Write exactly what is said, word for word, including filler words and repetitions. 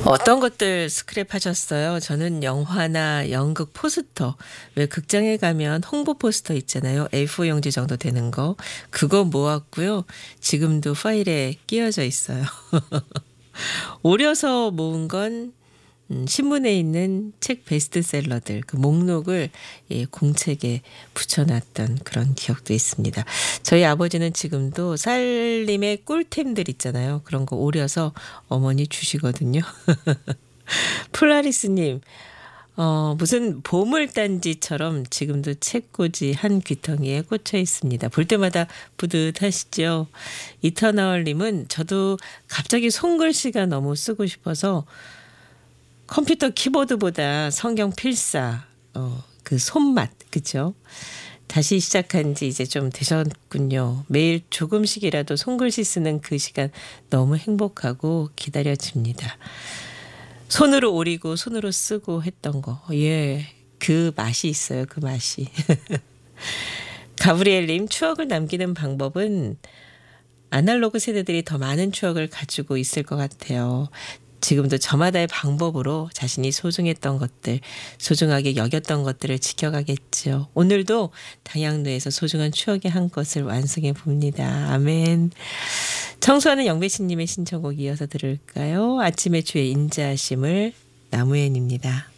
어떤 것들 스크랩하셨어요? 저는 영화나 연극 포스터, 왜 극장에 가면 홍보 포스터 있잖아요. 에이포 용지 정도 되는 거. 그거 모았고요. 지금도 파일에 끼워져 있어요. 오려서 모은 건 음, 신문에 있는 책 베스트셀러들 그 목록을 예, 공책에 붙여놨던 그런 기억도 있습니다. 저희 아버지는 지금도 살림의 꿀템들 있잖아요. 그런 거 오려서 어머니 주시거든요. 플라리스님, 어, 무슨 보물단지처럼 지금도 책꽂이 한 귀퉁이에 꽂혀 있습니다. 볼 때마다 뿌듯하시죠? 이터널님은 저도 갑자기 손글씨가 너무 쓰고 싶어서 컴퓨터 키보드보다 성경 필사, 어, 그 손맛, 그죠? 다시 시작한 지 이제 좀 되셨군요. 매일 조금씩이라도 손글씨 쓰는 그 시간 너무 행복하고 기다려집니다. 손으로 오리고 손으로 쓰고 했던 거. 예. 그 맛이 있어요. 그 맛이. 가브리엘님, 추억을 남기는 방법은 아날로그 세대들이 더 많은 추억을 가지고 있을 것 같아요. 지금도 저마다의 방법으로 자신이 소중했던 것들, 소중하게 여겼던 것들을 지켜가겠죠. 오늘도 당양로에서 소중한 추억의 한 것을 완성해 봅니다. 아멘. 청소하는 영배신님의 신청곡 이어서 들을까요? 아침의 주의 인자하심을 나무엔입니다.